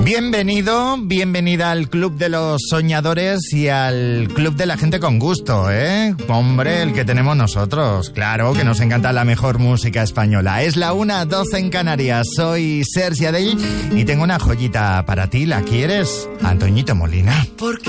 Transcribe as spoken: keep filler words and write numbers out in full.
Bienvenido, bienvenida al Club de los Soñadores y al Club de la Gente con Gusto, ¿eh? Hombre, el que tenemos nosotros. Claro, que nos encanta la mejor música española. Es la una doce en Canarias. Soy Sergi Adell y tengo una joyita para ti. ¿La quieres? Antoñito Molina. Porque